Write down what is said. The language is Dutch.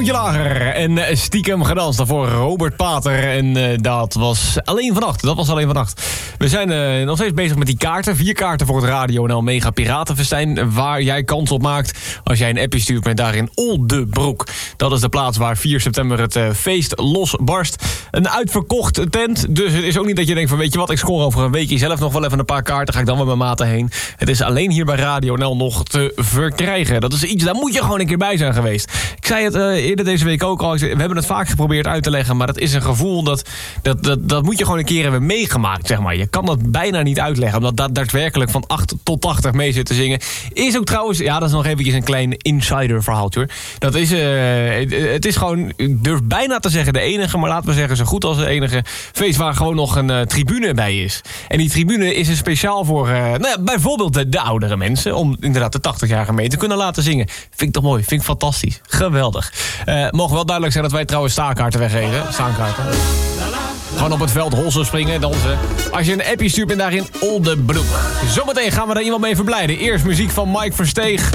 Toontje lager en stiekem gedanst. Daarvoor Robert Pater en dat was alleen vannacht. We zijn nog steeds bezig met die kaarten. 4 kaarten voor het Radio NL Mega Piratenfestijn. Waar jij kans op maakt als jij een appje stuurt met daarin Oldebroek. Dat is de plaats waar 4 september het feest losbarst. Een uitverkocht tent. Dus het is ook niet dat je denkt van weet je wat, ik score over een weekje zelf nog wel even een paar kaarten. Ga ik dan met mijn maten heen. Het is alleen hier bij Radio NL nog te verkrijgen. Dat is iets, daar moet je gewoon een keer bij zijn geweest. Ik zei het eerder deze week ook al. We hebben het vaak geprobeerd uit te leggen. Maar het is een gevoel dat moet je gewoon een keer hebben meegemaakt, zeg maar. Je kan dat bijna niet uitleggen. Omdat dat daadwerkelijk van 8 tot 80 mee zit te zingen. Is ook trouwens, ja, dat is nog eventjes een klein insider verhaaltje hoor. Dat is, het is gewoon, ik durf bijna te zeggen de enige, maar laten we zeggen zo goed als de enige feest waar gewoon nog een tribune bij is. En die tribune is er speciaal voor, bijvoorbeeld de oudere mensen. Om inderdaad de 80-jarige mee te kunnen laten zingen. Vind ik toch mooi, vind ik fantastisch. Geweldig. Mogen wel duidelijk zijn dat wij trouwens staankaarten weggeven. Staankaarten. Gewoon op het veld holsen, springen, dansen. Als je een appje stuurt en daarin Oldebroek. Zometeen gaan we daar iemand mee verblijden. Eerst muziek van Mike Versteeg.